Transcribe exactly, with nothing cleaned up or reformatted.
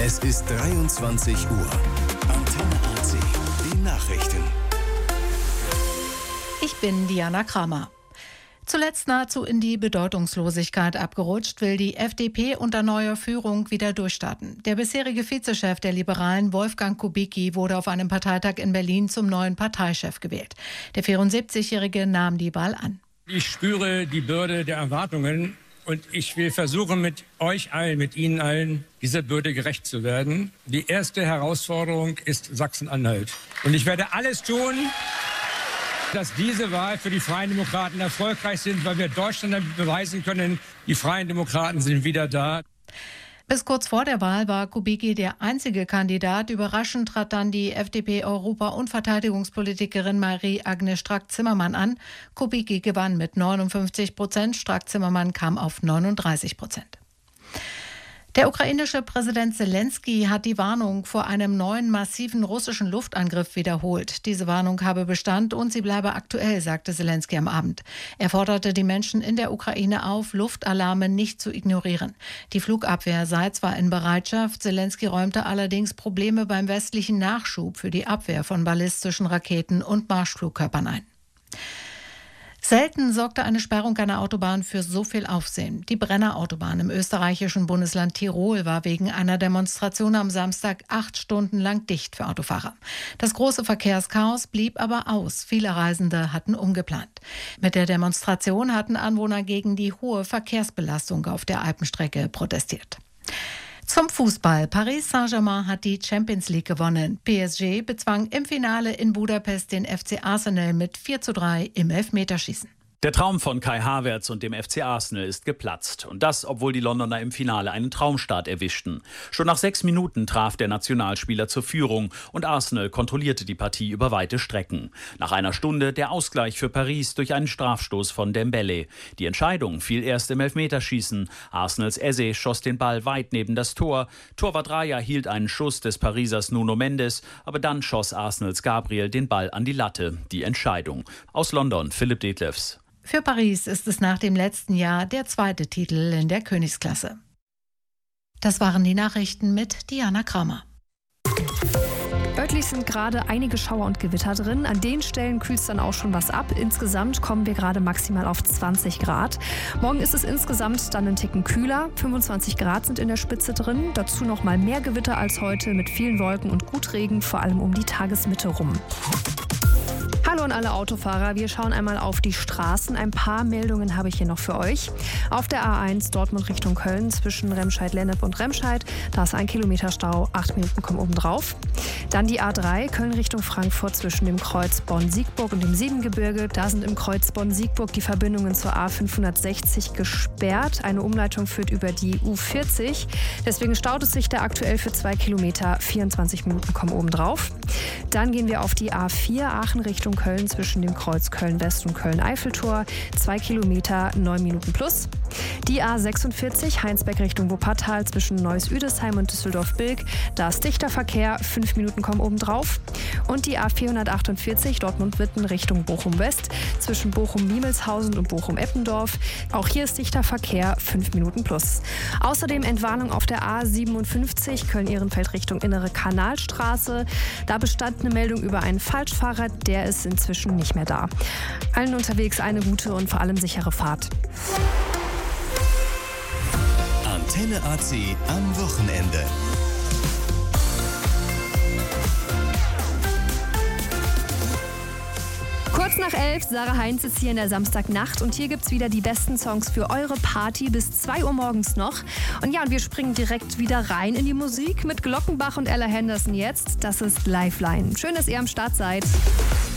Es ist dreiundzwanzig Uhr. Antenne A C, die Nachrichten. Ich bin Diana Kramer. Zuletzt nahezu in die Bedeutungslosigkeit abgerutscht, will die F D P unter neuer Führung wieder durchstarten. Der bisherige Vizechef der Liberalen, Wolfgang Kubicki, wurde auf einem Parteitag in Berlin zum neuen Parteichef gewählt. Der vierundsiebzigjährige nahm die Wahl an. Ich spüre die Bürde der Erwartungen und ich will versuchen, mit euch allen, mit Ihnen allen, dieser Bürde gerecht zu werden. Die erste Herausforderung ist Sachsen-Anhalt. Und ich werde alles tun, dass diese Wahl für die Freien Demokraten erfolgreich sind, weil wir Deutschland damit beweisen können, die Freien Demokraten sind wieder da. Bis kurz vor der Wahl war Kubicki der einzige Kandidat. Überraschend trat dann die F D P-Europa- und Verteidigungspolitikerin Marie-Agnes Strack-Zimmermann an. Kubicki gewann mit neunundfünfzig Prozent, Strack-Zimmermann kam auf neununddreißig Prozent. Der ukrainische Präsident Selenskyj hat die Warnung vor einem neuen massiven russischen Luftangriff wiederholt. Diese Warnung habe Bestand und sie bleibe aktuell, sagte Selenskyj am Abend. Er forderte die Menschen in der Ukraine auf, Luftalarme nicht zu ignorieren. Die Flugabwehr sei zwar in Bereitschaft, Selenskyj räumte allerdings Probleme beim westlichen Nachschub für die Abwehr von ballistischen Raketen und Marschflugkörpern ein. Selten sorgte eine Sperrung einer Autobahn für so viel Aufsehen. Die Brenner-Autobahn im österreichischen Bundesland Tirol war wegen einer Demonstration am Samstag acht Stunden lang dicht für Autofahrer. Das große Verkehrschaos blieb aber aus. Viele Reisende hatten umgeplant. Mit der Demonstration hatten Anwohner gegen die hohe Verkehrsbelastung auf der Alpenstrecke protestiert. Zum Fußball. Paris Saint-Germain hat die Champions League gewonnen. P S G bezwang im Finale in Budapest den F C Arsenal mit vier zu drei im Elfmeterschießen. Der Traum von Kai Havertz und dem F C Arsenal ist geplatzt. Und das, obwohl die Londoner im Finale einen Traumstart erwischten. Schon nach sechs Minuten traf der Nationalspieler zur Führung und Arsenal kontrollierte die Partie über weite Strecken. Nach einer Stunde der Ausgleich für Paris durch einen Strafstoß von Dembélé. Die Entscheidung fiel erst im Elfmeterschießen. Arsenals Eze schoss den Ball weit neben das Tor. Torwart Raya hielt einen Schuss des Parisers Nuno Mendes, aber dann schoss Arsenals Gabriel den Ball an die Latte. Die Entscheidung. Aus London, Philipp Detlefs. Für Paris ist es nach dem letzten Jahr der zweite Titel in der Königsklasse. Das waren die Nachrichten mit Diana Kramer. Örtlich sind gerade einige Schauer und Gewitter drin. An den Stellen kühlt es dann auch schon was ab. Insgesamt kommen wir gerade maximal auf zwanzig Grad. Morgen ist es insgesamt dann einen Ticken kühler. fünfundzwanzig Grad sind in der Spitze drin. Dazu noch mal mehr Gewitter als heute mit vielen Wolken und gut Regen, vor allem um die Tagesmitte rum. Hallo an alle Autofahrer, wir schauen einmal auf die Straßen. Ein paar Meldungen habe ich hier noch für euch. Auf der A eins Dortmund Richtung Köln zwischen Remscheid-Lennep und Remscheid, da ist ein Kilometer Stau, acht Minuten kommen oben drauf. Dann die A drei Köln Richtung Frankfurt zwischen dem Kreuz Bonn-Siegburg und dem Siebengebirge. Da sind im Kreuz Bonn-Siegburg die Verbindungen zur A fünfhundertsechzig gesperrt. Eine Umleitung führt über die U vierzig. Deswegen staut es sich da aktuell für zwei Kilometer, vierundzwanzig Minuten kommen oben drauf. Dann gehen wir auf die A vier Aachen Richtung Köln zwischen dem Kreuz Köln-West und Köln-Eiffeltor. Zwei Kilometer, neun Minuten plus. Die A sechsundvierzig Heinsberg Richtung Wuppertal zwischen Neuss-Üdesheim und Düsseldorf-Bilk. Da ist dichter Verkehr, fünf Minuten kommen oben drauf. Und die A vierhundertachtundvierzig Dortmund-Witten Richtung Bochum-West zwischen Bochum-Miemelshausen und Bochum-Eppendorf. Auch hier ist dichter Verkehr, fünf Minuten plus. Außerdem Entwarnung auf der A siebenundfünfzig Köln-Ehrenfeld Richtung Innere Kanalstraße. Da bestand eine Meldung über einen Falschfahrer, der ist inzwischen nicht mehr da. Allen unterwegs eine gute und vor allem sichere Fahrt. Antenne A C am Wochenende. Kurz nach elf, Sarah Heinz ist hier in der Samstagnacht und hier gibt's wieder die besten Songs für eure Party bis zwei Uhr morgens noch. Und ja, und wir springen direkt wieder rein in die Musik mit Glockenbach und Ella Henderson jetzt. Das ist Lifeline. Schön, dass ihr am Start seid.